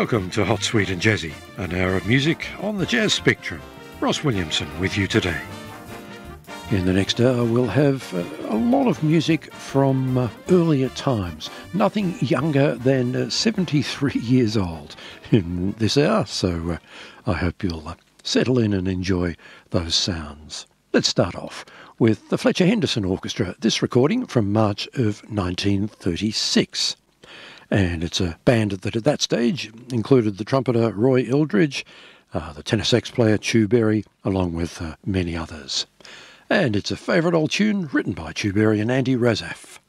Welcome to Hot, Sweet and Jazzy, an hour of music on the Jazz Spectrum. Ross Williamson with you today. In the next hour we'll have a lot of music from earlier times. Nothing younger than 73 years old in this hour, so I hope you'll settle in and enjoy those sounds. Let's start off with the Fletcher Henderson Orchestra, this recording from March of 1936. And it's a band that at that stage included the trumpeter Roy Eldridge, the tenor sax player Chu Berry, along with many others. And it's a favourite old tune written by Chu Berry and Andy Razaf.